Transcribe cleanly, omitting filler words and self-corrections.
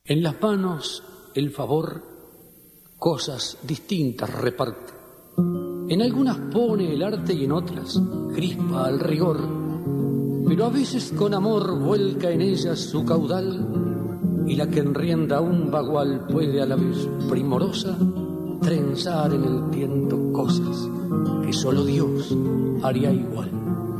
En las manos el favor cosas distintas reparte. En algunas pone el arte y en otras crispa al rigor, pero a veces con amor vuelca en ellas su caudal, y la que enrienda un bagual puede a la vez primorosa trenzar en el tiento cosas que solo Dios haría igual.